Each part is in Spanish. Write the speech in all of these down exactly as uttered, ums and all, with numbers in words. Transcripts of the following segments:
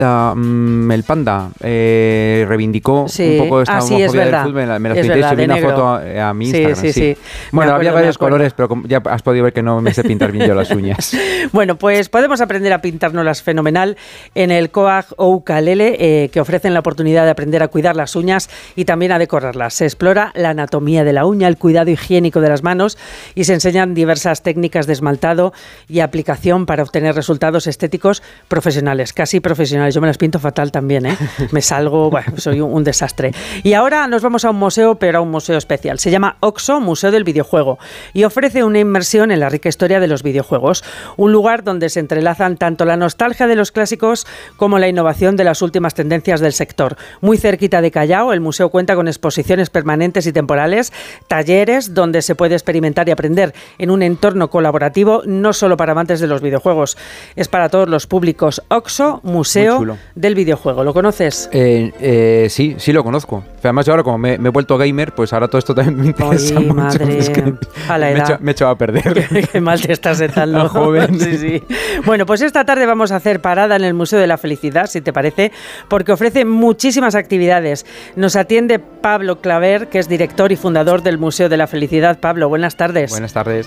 um, el Panda eh, reivindicó sí. un poco esta ah, sí, homofobia del verdad. fútbol, me la, me la es pinté y subí una negro. foto a, a mi sí, Instagram. Sí, sí, sí. Bueno, acuerdo, había varios colores, pero ya has podido ver que no me sé pintar bien yo las uñas. Bueno, pues podemos aprender a pintárnoslas fenomenal en el Coag o Ukulele, eh, que ofrecen la oportunidad de aprender a cuidar las uñas y también a decorarlas. Se explora la anatomía de la uña, el cuidado higiénico de las manos y se enseñan diversas técnicas de esmaltado y aplicación para obtener resultados estéticos profesionales, casi profesionales. Yo me las pinto fatal también, ¿eh? Me salgo, bueno, soy un, un desastre. Y ahora nos vamos a un museo, pero a un museo especial. Se llama OXO, Museo del Videojuego, y ofrece una inmersión en la rica historia de los videojuegos. Un lugar donde se entrelazan tanto la nostalgia de los clásicos como la innovación de las últimas tendencias del sector. Muy cerquita de Callao, el museo cuenta con exposiciones permanentes y temporales, talleres donde se puede experimentar y aprender en un entorno colaborativo, no solo para amantes de los videojuegos, es para todos los públicos. OXO, Museo del Videojuego. ¿Lo conoces? Eh, eh, sí, sí lo conozco. Además, yo ahora como me, me he vuelto gamer, pues ahora todo esto también me interesa Ay, mucho. Madre, es que a la edad. Me he echado a perder. Qué, qué mal te estás sentando. Joven. Sí, sí. Bueno, pues esta tarde vamos a hacer parada en el Museo de la Felicidad, si te parece, porque ofrece muchísimas actividades. Nos atiende Pablo Claver, que es director y fundador del Museo de la Felicidad. Pablo, buenas tardes. Buenas tardes.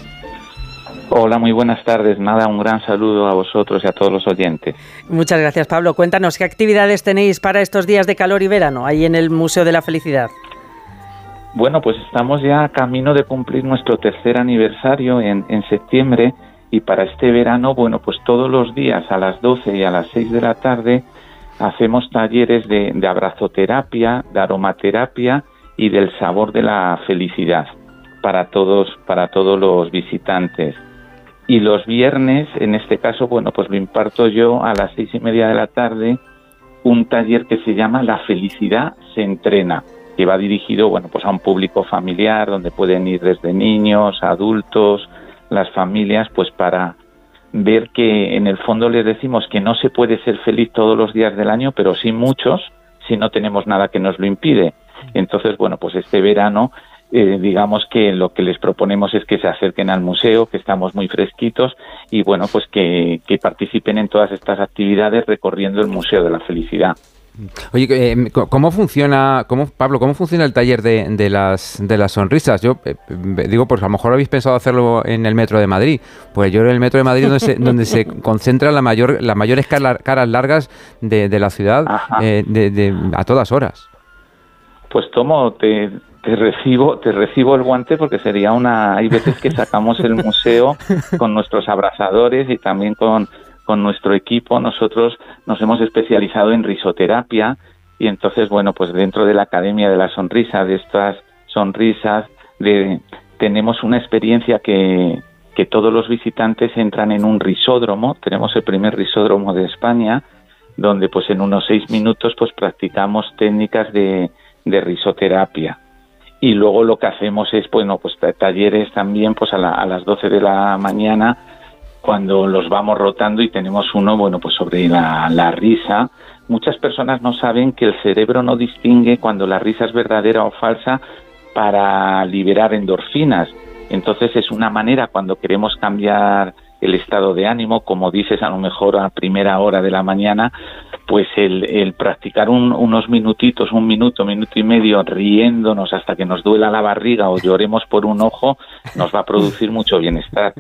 Hola, muy buenas tardes. Nada, un gran saludo a vosotros y a todos los oyentes. Muchas gracias, Pablo. Cuéntanos, ¿qué actividades tenéis para estos días de calor y verano ahí en el Museo de la Felicidad? Bueno, pues estamos ya a camino de cumplir nuestro tercer aniversario en, en septiembre, y para este verano, bueno, pues todos los días a las doce y a las seis de la tarde hacemos talleres de, de abrazoterapia, de aromaterapia y del sabor de la felicidad para todos, para todos los visitantes. Y los viernes, en este caso, bueno, pues lo imparto yo a las seis y media de la tarde, un taller que se llama La Felicidad se entrena, que va dirigido, bueno, pues a un público familiar, donde pueden ir desde niños, adultos, las familias, pues para ver que en el fondo les decimos que no se puede ser feliz todos los días del año, pero sí muchos, si no tenemos nada que nos lo impide. Entonces, bueno, pues este verano Eh, digamos que lo que les proponemos es que se acerquen al museo, que estamos muy fresquitos, y bueno, pues que, que participen en todas estas actividades recorriendo el Museo de la Felicidad. Oye, eh, ¿cómo funciona, cómo, Pablo, cómo funciona el taller de, de las de las sonrisas? Yo eh, digo, pues a lo mejor habéis pensado hacerlo en el Metro de Madrid. Pues yo en el Metro de Madrid donde se, donde se concentran la mayor, las mayores caras, caras largas de, de la ciudad eh, de, de, a todas horas. Pues tomo, te... Te recibo, te recibo el guante, porque sería una... Hay veces que sacamos el museo con nuestros abrazadores y también con, con nuestro equipo. Nosotros nos hemos especializado en risoterapia, y entonces, bueno, pues dentro de la Academia de la Sonrisa, de estas sonrisas, de, tenemos una experiencia que, que todos los visitantes entran en un risódromo. Tenemos el primer risódromo de España, donde pues en unos seis minutos pues practicamos técnicas de, de risoterapia. Y luego lo que hacemos es, bueno, pues talleres también pues a, la, a las doce de la mañana, cuando los vamos rotando, y tenemos uno, bueno, pues sobre la, la risa. Muchas personas no saben que el cerebro no distingue cuando la risa es verdadera o falsa para liberar endorfinas. Entonces es una manera, cuando queremos cambiar el estado de ánimo, como dices, a lo mejor a primera hora de la mañana, pues el, el practicar un, unos minutitos, un minuto, minuto y medio, riéndonos hasta que nos duela la barriga o lloremos por un ojo, nos va a producir mucho bienestar.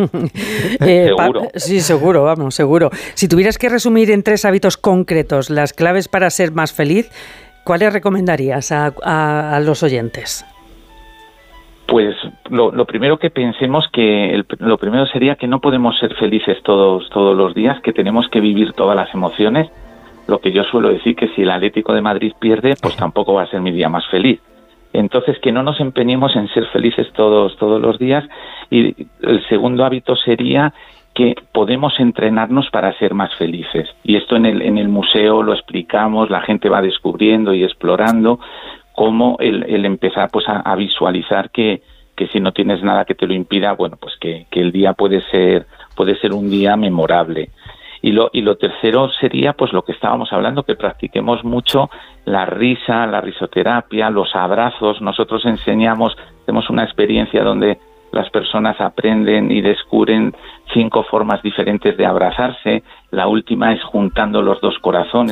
eh, Seguro. Pa- sí, seguro, vamos, seguro. Si tuvieras que resumir en tres hábitos concretos las claves para ser más feliz, ¿cuáles recomendarías a, a, a los oyentes? Pues lo, lo primero que pensemos que el, lo primero sería que no podemos ser felices todos todos los días, que tenemos que vivir todas las emociones. Lo que yo suelo decir, que si el Atlético de Madrid pierde, pues tampoco va a ser mi día más feliz. Entonces, que no nos empeñemos en ser felices todos todos los días. Y el segundo hábito sería que podemos entrenarnos para ser más felices. Y esto en el en el museo lo explicamos, la gente va descubriendo y explorando cómo el, el empezar pues a, a visualizar que, que si no tienes nada que te lo impida, bueno, pues que, que el día puede ser puede ser un día memorable. Y lo y lo tercero sería pues lo que estábamos hablando, que practiquemos mucho la risa, la risoterapia, los abrazos. Nosotros enseñamos, hacemos una experiencia donde las personas aprenden y descubren cinco formas diferentes de abrazarse. La última es juntando los dos corazones.